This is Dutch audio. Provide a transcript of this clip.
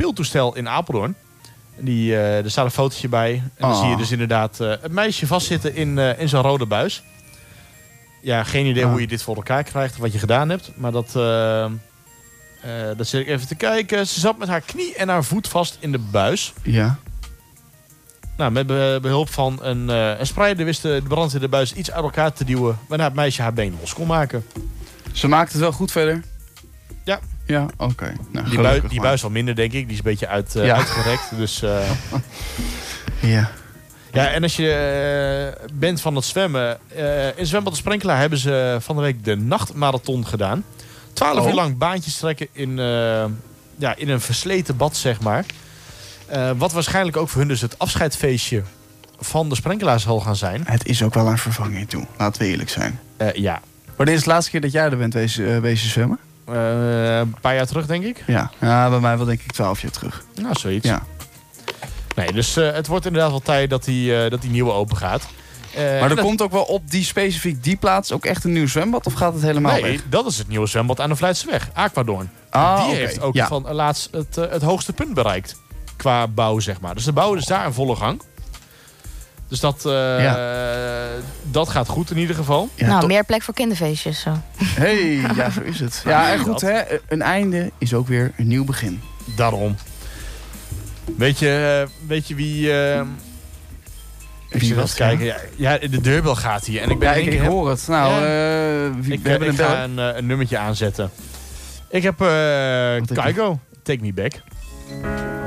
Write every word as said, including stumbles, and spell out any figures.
speeltoestel in Apeldoorn. Die, uh, er staat een fotootje bij. En dan oh. zie je dus inderdaad uh, het meisje vastzitten in, uh, in zo'n rode buis. Ja, geen idee oh. hoe je dit voor elkaar krijgt. Wat je gedaan hebt. Maar dat, uh, uh, dat zit ik even te kijken. Ze zat met haar knie en haar voet vast in de buis. Ja. Nou, met behulp van een, uh, een spreider wist de brand in de buis iets uit elkaar te duwen. Waarna het meisje haar been los kon maken. Ze maakt het wel goed verder? Ja. Ja, oké. Okay. Nou, die, bui, die buis al minder, denk ik. Die is een beetje uit, uh, ja. uitgerekt. Dus, uh... ja. Ja, en als je uh, bent van het zwemmen. Uh, in Zwembad de Sprenkelaar hebben ze van de week de nachtmarathon gedaan. Twaalf oh. uur lang baantjes trekken in, uh, ja, in een versleten bad, zeg maar. Uh, wat waarschijnlijk ook voor hun dus het afscheidsfeestje van de Sprenkelaars zal gaan zijn. Het is ook wel een vervanging toe, laten we eerlijk zijn. Uh, ja. Wanneer is de laatste keer dat jij er bent wezen, uh, wezen zwemmen? Uh, een paar jaar terug, denk ik. Ja, ja bij mij wel denk ik twaalf jaar terug. Nou, zoiets. Ja. Nee, dus uh, het wordt inderdaad wel tijd dat die, uh, dat die nieuwe open gaat. Uh, maar er dat... komt ook wel op die specifiek die plaats ook echt een nieuw zwembad? Of gaat het helemaal nee, weg? Nee, dat is het nieuwe zwembad aan de Vlijtseweg. Aquadoorn. Ah, die okay. heeft ook ja. van uh, laatst het, uh, het hoogste punt bereikt. Qua bouw, zeg maar. Dus de bouw is daar in volle gang. Dus dat, uh, ja. dat gaat goed in ieder geval. Ja, nou, meer plek voor kinderfeestjes. Zo. Hey, ja, zo is het. Ja, en goed, hè, een einde is ook weer een nieuw begin. Daarom. Weet je, uh, weet je wie... Uh, ik zit even kijken. Ja, ja, de deurbel gaat hier. En ik ben ja, ik, ik hoor het. Nou, ja. uh, wie, ik, we hebben ik een ga een, uh, een nummertje aanzetten. Ik heb uh, Kygo, Take Me Back.